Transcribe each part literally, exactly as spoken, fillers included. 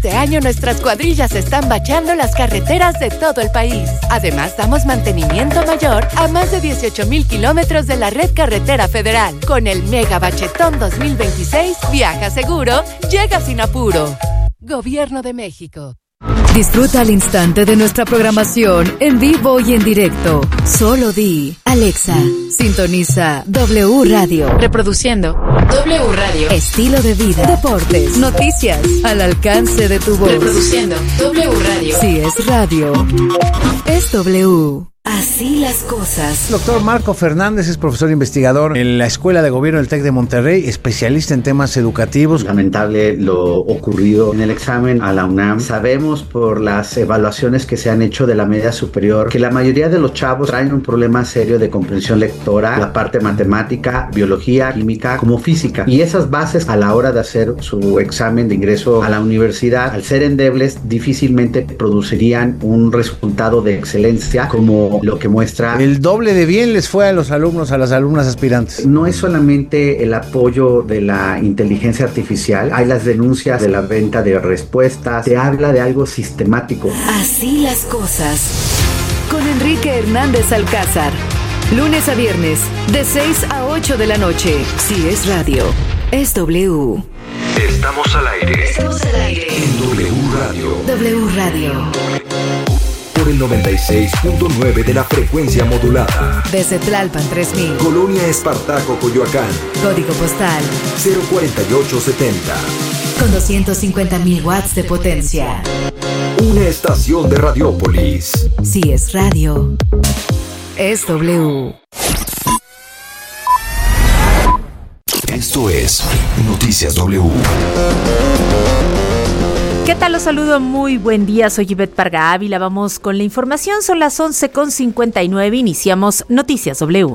Este año nuestras cuadrillas están bachando las carreteras de todo el país. Además, damos mantenimiento mayor a más de dieciocho mil kilómetros de la red carretera federal. Con el Mega Bachetón dos mil veintiséis, viaja seguro, llega sin apuro. Gobierno de México. Disfruta al instante de nuestra programación en vivo y en directo. Solo di, Alexa, sintoniza W Radio. Reproduciendo W Radio. Estilo de vida, deportes, noticias, al alcance de tu voz. Reproduciendo W Radio. Si es radio, es W. Así las cosas. Doctor Marco Fernández es profesor investigador en la Escuela de Gobierno del TEC de Monterrey, especialista en temas educativos. Lamentable lo ocurrido en el examen a la UNAM. Sabemos por las evaluaciones que se han hecho de la media superior que la mayoría de los chavos traen un problema serio de comprensión lectora, la parte matemática, biología, química, como física. Y esas bases a la hora de hacer su examen de ingreso a la universidad, al ser endebles, difícilmente producirían un resultado de excelencia como lo que muestra. El doble de bien les fue a los alumnos, a las alumnas aspirantes. No es solamente el apoyo de la inteligencia artificial, hay las denuncias de la venta de respuestas, se habla de algo sistemático. Así las cosas. Con Enrique Hernández Alcázar. Lunes a viernes, de seis a ocho de la noche. Si es radio, es W. Estamos al aire. Estamos al aire. En W Radio. W Radio. Por el noventa y seis punto nueve de la frecuencia modulada. Desde Tlalpan tres mil. Colonia Espartaco, Coyoacán. Código postal cero cuarenta y ocho setenta. Con doscientos cincuenta mil watts de potencia. Una estación de Radiópolis. Si es radio, es W. Esto es Noticias W. ¿Qué tal? Los saludo, muy buen día, soy Ivette Parga Ávila, vamos con la información, son las once con cincuenta y nueve, iniciamos Noticias W.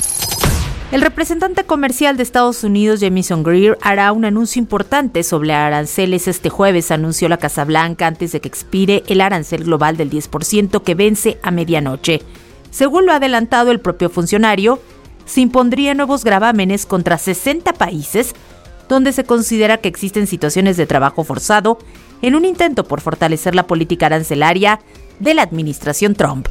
El representante comercial de Estados Unidos, Jamieson Greer, hará un anuncio importante sobre aranceles este jueves, anunció la Casa Blanca antes de que expire el arancel global del diez por ciento que vence a medianoche. Según lo ha adelantado el propio funcionario, se impondrían nuevos gravámenes contra sesenta países donde se considera que existen situaciones de trabajo forzado en un intento por fortalecer la política arancelaria de la administración Trump.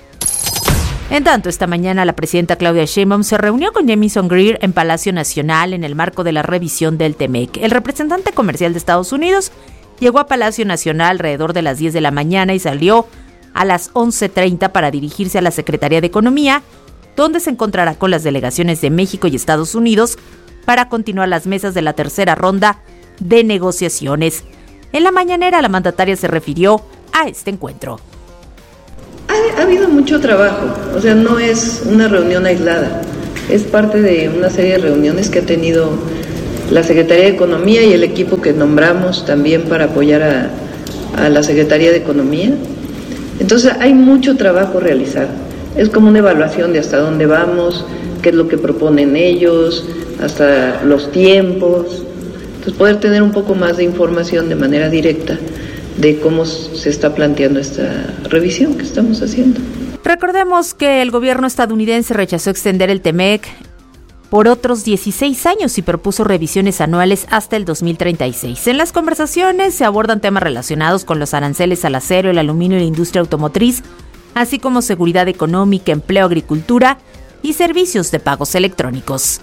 En tanto, esta mañana la presidenta Claudia Sheinbaum se reunió con Jamieson Greer en Palacio Nacional en el marco de la revisión del T M E C. El representante comercial de Estados Unidos llegó a Palacio Nacional alrededor de las diez de la mañana y salió a las once treinta para dirigirse a la Secretaría de Economía, donde se encontrará con las delegaciones de México y Estados Unidos para continuar las mesas de la tercera ronda de negociaciones. En la mañanera, la mandataria se refirió a este encuentro. Ha, ha habido mucho trabajo, o sea, no es una reunión aislada, es parte de una serie de reuniones que ha tenido la Secretaría de Economía y el equipo que nombramos también para apoyar a, a la Secretaría de Economía. Entonces hay mucho trabajo realizado, es como una evaluación de hasta dónde vamos, qué es lo que proponen ellos, hasta los tiempos. Entonces poder tener un poco más de información de manera directa de cómo se está planteando esta revisión que estamos haciendo. Recordemos que el gobierno estadounidense rechazó extender el T M E C por otros dieciséis años y propuso revisiones anuales hasta el dos mil treinta y seis. En las conversaciones se abordan temas relacionados con los aranceles al acero, el aluminio y la industria automotriz, así como seguridad económica, empleo, agricultura y servicios de pagos electrónicos.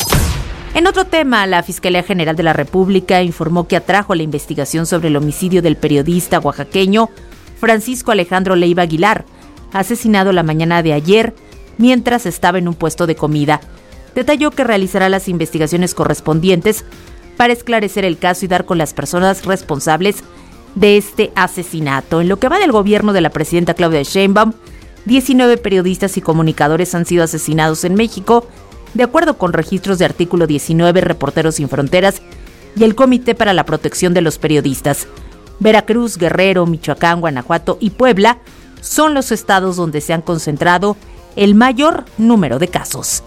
En otro tema, la Fiscalía General de la República informó que atrajo la investigación sobre el homicidio del periodista oaxaqueño Francisco Alejandro Leiva Aguilar, asesinado la mañana de ayer mientras estaba en un puesto de comida. Detalló que realizará las investigaciones correspondientes para esclarecer el caso y dar con las personas responsables de este asesinato. En lo que va del gobierno de la presidenta Claudia Sheinbaum, diecinueve periodistas y comunicadores han sido asesinados en México, de acuerdo con registros de Artículo diecinueve, Reporteros Sin Fronteras y el Comité para la Protección de los Periodistas. Veracruz, Guerrero, Michoacán, Guanajuato y Puebla son los estados donde se han concentrado el mayor número de casos.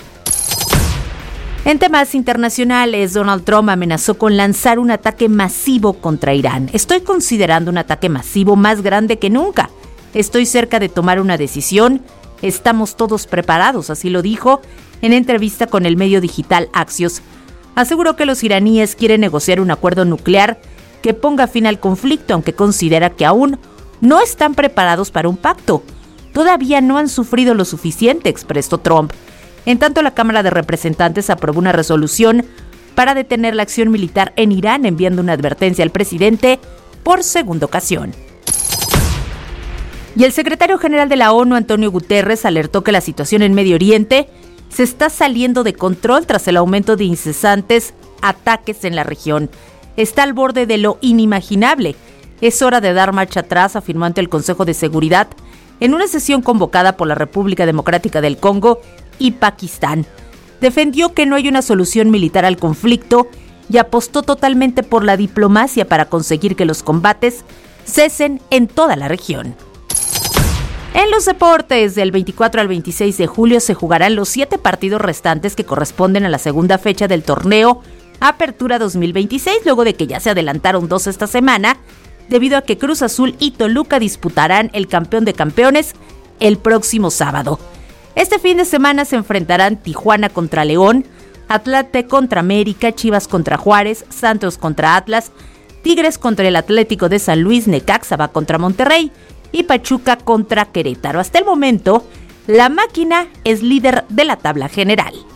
En temas internacionales, Donald Trump amenazó con lanzar un ataque masivo contra Irán. Estoy considerando un ataque masivo más grande que nunca. Estoy cerca de tomar una decisión. Estamos todos preparados, así lo dijo en entrevista con el medio digital Axios. Aseguró que los iraníes quieren negociar un acuerdo nuclear que ponga fin al conflicto, aunque considera que aún no están preparados para un pacto. Todavía no han sufrido lo suficiente, expresó Trump. En tanto, la Cámara de Representantes aprobó una resolución para detener la acción militar en Irán, enviando una advertencia al presidente por segunda ocasión. Y el secretario general de la ONU, Antonio Guterres, alertó que la situación en Medio Oriente se está saliendo de control tras el aumento de incesantes ataques en la región. Está al borde de lo inimaginable. Es hora de dar marcha atrás, afirmó ante el Consejo de Seguridad en una sesión convocada por la República Democrática del Congo y Pakistán. Defendió que no hay una solución militar al conflicto y apostó totalmente por la diplomacia para conseguir que los combates cesen en toda la región. En los deportes, del veinticuatro al veintiséis de julio se jugarán los siete partidos restantes que corresponden a la segunda fecha del torneo Apertura dos mil veintiséis, luego de que ya se adelantaron dos esta semana, debido a que Cruz Azul y Toluca disputarán el campeón de campeones el próximo sábado. Este fin de semana se enfrentarán Tijuana contra León, Atlante contra América, Chivas contra Juárez, Santos contra Atlas, Tigres contra el Atlético de San Luis, Necaxa va contra Monterrey y Pachuca contra Querétaro. Hasta el momento, la máquina es líder de la tabla general.